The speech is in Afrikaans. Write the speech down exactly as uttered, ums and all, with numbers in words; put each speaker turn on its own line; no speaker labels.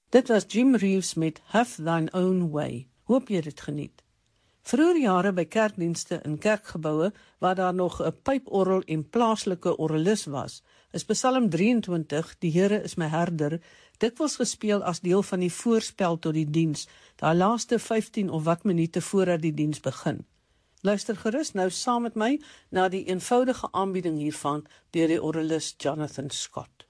Dit was Jim Reeves met Have Thine Own Way. Hoop jy dit geniet. Vroeger jare by kerkdienste in kerkgeboue, waar daar nog 'n pyporgel en plaaslike orgelis was, is Psalm drieëntwintig, Die Here is my herder, dikwels gespeel as deel van die voorspel tot die diens, daai laaste vyftien of wat minute voordat die diens begin. Luister gerus nou saam met my na die eenvoudige aanbieding hiervan deur die orgelis Jonathan Scott.